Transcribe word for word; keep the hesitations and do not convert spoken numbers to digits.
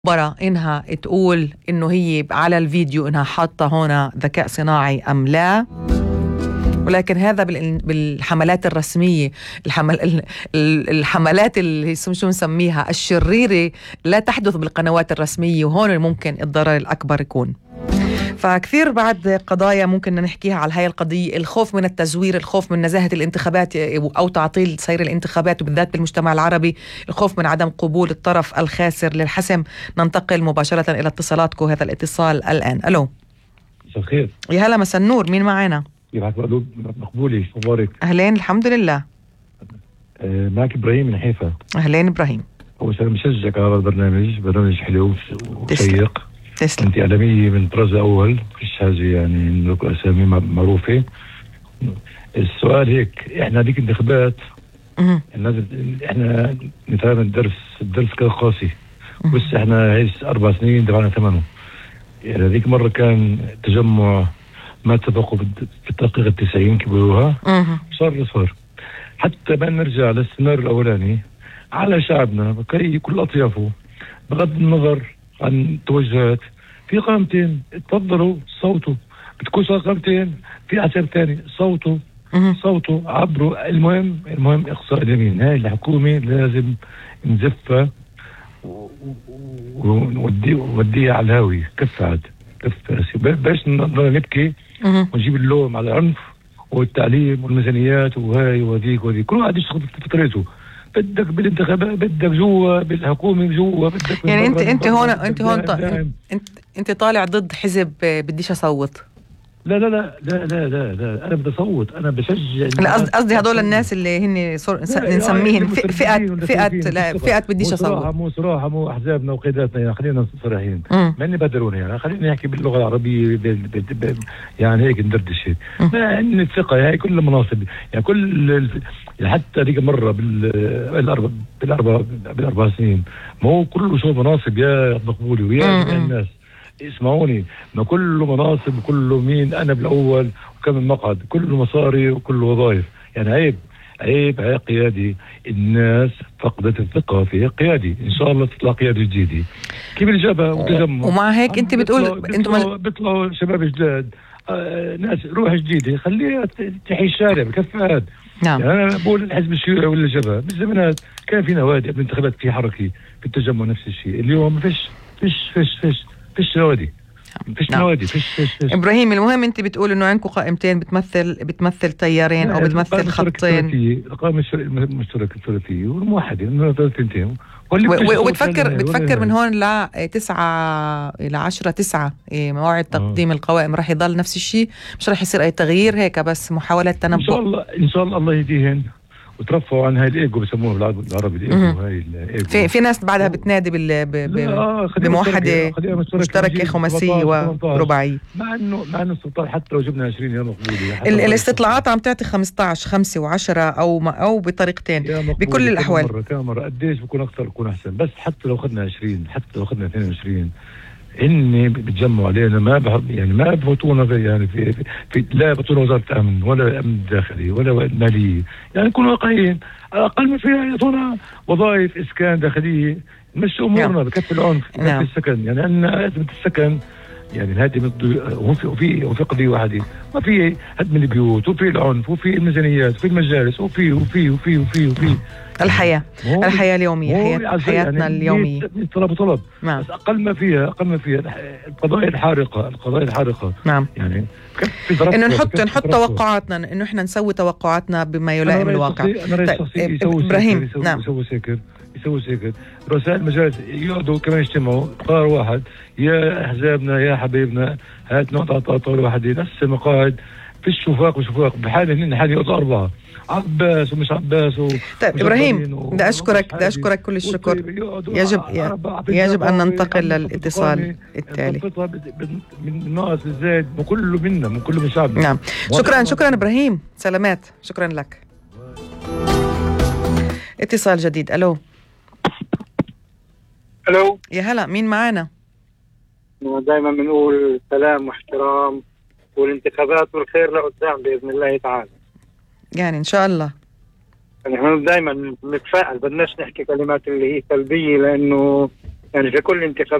برا إنها تقول إنه هي على الفيديو إنها حاطة هنا ذكاء صناعي أم لا، ولكن هذا بالحملات الرسمية، الحمل الحملات اللي شو نسميها الشريرة لا تحدث بالقنوات الرسمية، وهون ممكن الضرر الأكبر يكون. فكثير بعد قضايا ممكن نحكيها على هاي القضية، الخوف من التزوير، الخوف من نزاهة الانتخابات أو تعطيل سير الانتخابات، وبالذات بالمجتمع العربي الخوف من عدم قبول الطرف الخاسر للحسم. ننتقل مباشرة إلى اتصالاتكم. هذا الاتصال الآن. ألو، مساء الخير. يا هلا، مساء النور، مين معنا؟ كيفك مقبولي؟ مبارك. أهلين، الحمد لله. أه معك إبراهيم من حيفا. أهلين إبراهيم. أول شيء مشجعك على البرنامج، برنامج حلو وشيق. تسلم. أنت إعلامية من طراز أول، فيش حاجة يعني لكم أسامي معروفة. السؤال هيك، إحنا هذيك انتخابات لازم إحنا نتعلم الدرس، الدرس كان قاسي، بس إحنا هيك أربع سنين دفعنا ثمنه. يعني هذيك مرة كان تجمع ما اتفقوا في الدقيقة التسعين كبروها، صار صار حتى ما نرجع للسيناريو الأولاني على شعبنا بكي كل أطيافه بغض النظر عن توجهات. في قامتين تفضلوا صوتوا، بتكون قامتين في حساب ثاني صوتوا صوتوا عبروا. المهم المهم إقصاء اليمين. هاي الحكومة لازم نزفها ونوديها على الهاوي. كف عاد كف، باش نضل نبكي ونجيب اللوم على العنف والتعليم والميزانيات وهاي وهذيك وهذيك. كل واحد يشتغل في فترته. بدك بالانتخابات، بدك جوا بالحكومه جوا، بدك يعني انت انت هون انت هون انت انت طالع ضد حزب بديش اصوت. لا لا لا لا لا لا, لا. انا بدي اصوت، انا بشجع. لا قصدي هدول الناس اللي هن نسميهم فئه فئه لا فئه بديش اصوت. صراحه مو صراحه مو احزابنا وقياداتنا، يعني خلينا صريحين، ما اني بدروني، يعني خلينا نحكي باللغه العربيه يعني هيك ندردش هيك. ما ان الثقه هي كل مناصب، يعني كل حتى ديك مره بالاربع بالاربع بالاربع سنين ما هو كله شو مناصب يا مقبولي ويا الناس. اسمعوني، ما كله مناصب وكله مين انا بالاول وكم مقعد، كله مصاري وكله وظائف. يعني عيب عيب عيب قيادي. الناس فقدت الثقه في قيادي. ان شاء الله تطلع قياده جديده. كيف الجبهه وتجمع، ومع هيك انت بتقول انتم بيطلعوا شباب جداد، آه ناس روح جديده خليها تحيي الشارع بكفاد. نعم. يعني انا بقول الحزب الشيوعي ولا الجبهه بالزمانات كان في نوادي بالانتخابات، في حركه، في التجمع نفس الشيء. اليوم فيش فيش فيش فيش فيش نوادي، فيش نوادي فيش فيش فيش ابراهيم، المهم انت بتقول انه عندكم قائمتين بتمثل بتمثل تيارين او بتمثل خطين. القائمه المشتركه الثلاثيه والموحده انه ثلاثتين. وبتفكر بتفكر من هون ل تسعة الى عشرة تسعة موعد تقديم القوائم راح يضل نفس الشيء، مش راح يصير اي تغيير هيك، بس محاولة تنبؤ. ان شاء الله ان شاء الله الله يهديهن وترفعوا عن هاي الايجو، بسموه بالعربي الايجو. هاي الايجو في في ناس بعدها بتنادي بال بموحده مشتركه خماسيه ورباعيه، مع انه مع انه السلطان حتى لو جبنا عشرين يا مقبولي. الاستطلاعات عم تعطي خمسة عشر خمسة وعشرة او او بطريقتين بكل الاحوال. مره كم مره قديش بكون اكثر بكون احسن، بس حتى لو اخذنا عشرين، حتى لو اخذنا اثنين وعشرين اني بتجمعوا علينا ما بحب، يعني ما بفوتونا في يعني في, في, في لا بطوله وزاره امن ولا امن داخلي ولا ماليه، يعني نكونوا واقعيين. على الاقل ما فيها يعطونا وظائف اسكان داخليه نمشي امورنا بكفي العنف بكفي نعم. السكن، يعني عندنا ازمه السكن، يعني الهدم وفي وفي وفي قضيه واحده، ما في هدم البيوت وفي العنف وفي الميزانيات وفي المجالس وفي وفي وفي وفي وفي الحياه الحياه اليوميه، حياة حياتنا يعني اليوميه طلب وطلب نعم. بس اقل ما فيها اقل ما فيها القضايا الحارقه القضايا الحارقه نعم. يعني انه نحط نحط توقعاتنا، انه احنا نسوي توقعاتنا بما يلائم الواقع. انا رئيس شخصي يسوي ابراهيم يسوي نعم يسوي سكر يسوي سكر رؤساء المجالس يقعدوا كمان يجتمعوا قرار واحد، يا احزابنا يا حبيبنا هات نقطه طاوله واحده نفس المقاعد، فيش وفاق وشفاق بحال ان حال يقعدوا اربعه عباس ومش عباس و... طيب ابراهيم بدي اشكرك بدي اشكرك كل الشكر. يجب يجب ان ننتقل للاتصال التالي من الناس الزايد من كله منا من كله من شعبنا. نعم شكرا شكرا ابراهيم، سلامات، شكرا لك. اتصال جديد. الو الو يا هلا، مين معانا؟ دائما بنقول سلام واحترام والانتخابات والخير لقدام باذن الله تعالى، يعني ان شاء الله. يعني احنا دائما نتفائل، بدناش نحكي كلمات اللي هي سلبيه، لانه يعني في كل انتخابات